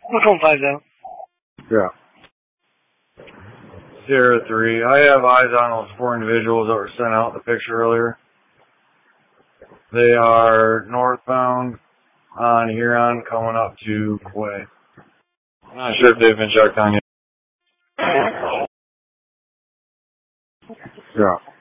Phone 50. Yeah. 03. I have eyes on those 4 individuals that were sent out in the picture earlier. They are northbound on Huron coming up to Quay. I'm not sure if they've been checked on yet. Yeah.